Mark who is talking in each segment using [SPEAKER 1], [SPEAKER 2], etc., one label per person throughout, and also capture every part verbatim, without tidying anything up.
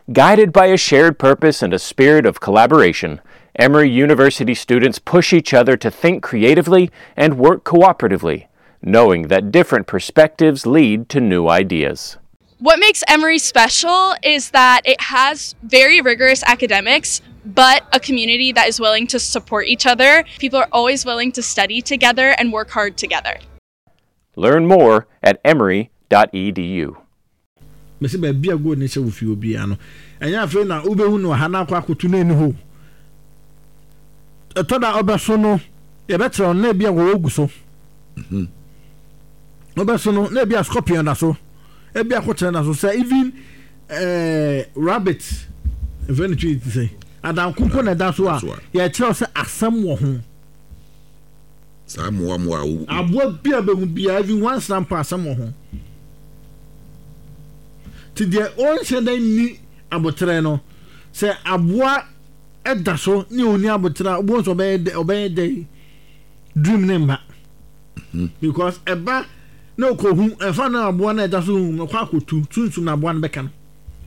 [SPEAKER 1] Guided by a shared purpose and a spirit of collaboration, Emory University students push each other to think creatively and work cooperatively, knowing that different perspectives lead to new ideas.
[SPEAKER 2] What makes Emory special is that it has very rigorous academics, but a community that is willing to support each other. People are always willing to study together and work hard together.
[SPEAKER 1] Learn more at emory dot e d u.
[SPEAKER 3] Mese ba bia go ne se wo fi obi ano. Enya afi na ubehu no ha na akwa akotu na eni ho. Etoda obeso no ye betre on na bia wo oguso. Mhm. Obeso no na bia scorpion na so. E bia kotre na so say even eh rabbit even tree say adan kunko na da so a ye kire say asam wo ho.
[SPEAKER 4] Samoa mo awu.
[SPEAKER 3] Abo bia be hu bia even one stamp asam wo ho. Ti de on se na ni abotre no se aboa eda so ni oni abotra obo so be obey dey dream number. Because eba no ko hu efa na aboa na eda so hu kwa akotu tuntum na aboa no beka no.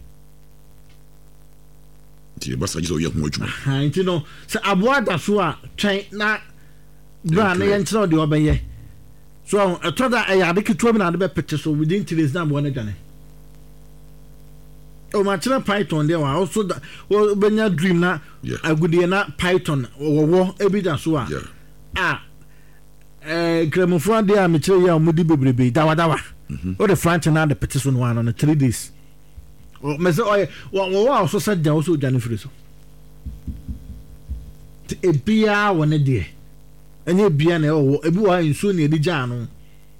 [SPEAKER 4] Ti ba sa jiso ye hu adwuma.
[SPEAKER 3] Ha nti no se aboa da so a twen na bra na ye nkyere de obeye. So etoda e ya de kitwa bi na de be pete so within three days na aboa na dwane. O ma chere python there wa also da o benya dream na agudie na python wo wo ebi da so a ah eh kremofo de a me chere ya omudi bebrebe dawa dawa o the franch na the petition one on three days o me say o wo wo also said down so jani free so e bia wona de enye bia na o ebi wa nso na edi ja no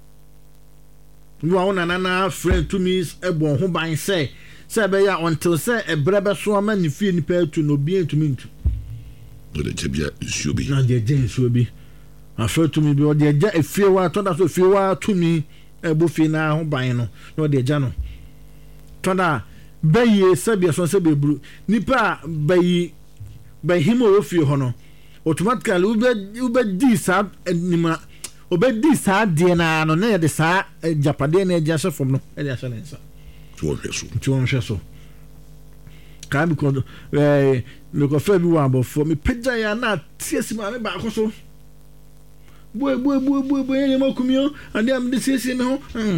[SPEAKER 3] wo na na na friend to me ebo ho ban say say be ya until say e brebe so ama ni fie ni pa tu no bi ntumi ntu
[SPEAKER 4] o de jebia nsuo bi
[SPEAKER 3] na de je nsuo bi afa tu mi bi o de ja efie wa to da so efie wa tu mi e bo fie na ho ban no no de ja no to da bayi sabia so se bebru nipa bayi bayi himo o fie ho no automatically ube ube di sa nima obe di sa de na no na de sa japade na ja so fom no e de asa na nsa
[SPEAKER 4] tuo hweso
[SPEAKER 3] tuo hweso ka bi ko eh le ko fa bi wa bo fo me pejja ya na tiesi ma me ba ko so bo bo bo bo bo ye makumio ande am de tiesi me ho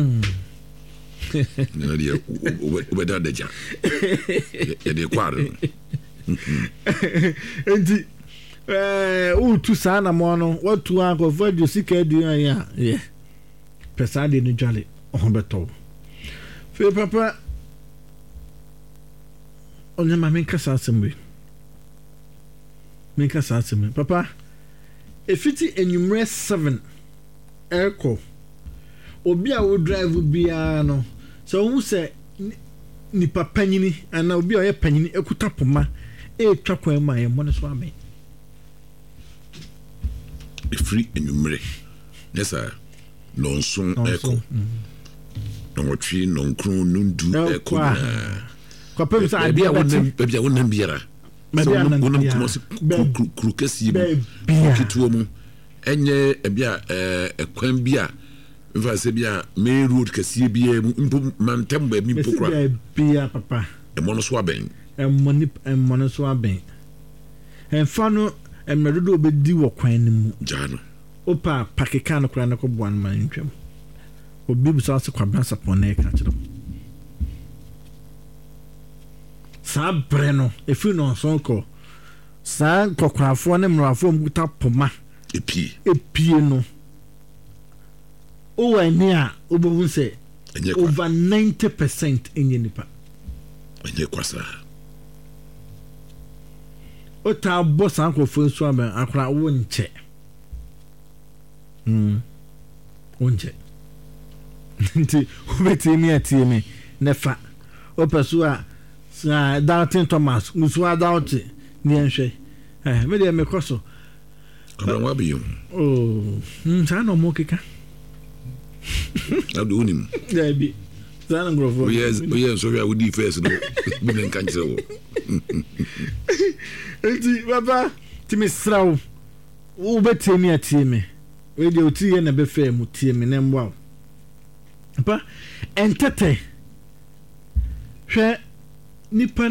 [SPEAKER 4] na dia obe da deja e de kwaro
[SPEAKER 3] enti eh o tu sa na mo no what to an ko fo jo sika du ya yeah pesa de no jale o beto fe papa onye ma men kasa asembe men kasa asembe papa efiti enumere seven eko obi a wo drive bia no so hu se ni papa nyini ana obi a ye panyini ekuta poma e twa kwan ma ye mo ne so amen
[SPEAKER 4] free enumere nessa non son eko no twi no kru nundu eko
[SPEAKER 3] ko pem sa
[SPEAKER 4] bia wonem bia wonem biara so wonem kuma se kru kasi bi kituo mu enye bia ekwan bia mfa se bia main road kasi bia mpo mantem ba mi pokra
[SPEAKER 3] bia papa
[SPEAKER 4] e mono so aben
[SPEAKER 3] e moni e mono so aben en fa no emredo obedi wo kwan nimu
[SPEAKER 4] jano
[SPEAKER 3] opa pakeka no kra na ko boan man ntwam obi busa se kwabra sapone ka kiro sa breno efi no sonko sa kokrafo ne mrafo mguta poma
[SPEAKER 4] epi
[SPEAKER 3] epi no o eni a obobu se over ninety percent enye nipa
[SPEAKER 4] enye kwasa
[SPEAKER 3] o ta boss anko fo so aben akra wo nche mm onje nti obeti ni atie me nefa o pesu a sa Dalton Thomas musu adalt ni enhwe eh me de me koso
[SPEAKER 4] kabra wa bi
[SPEAKER 3] oh mm sa no mo keka
[SPEAKER 4] adu unim
[SPEAKER 3] ya bi sa no grofo
[SPEAKER 4] yes yes so we are with first no bi nen kan kire wo
[SPEAKER 3] enti baba ti me sraw wo beti ni atie me we de oti ye na be fa mu tie me nem wow pa entete hwe nipa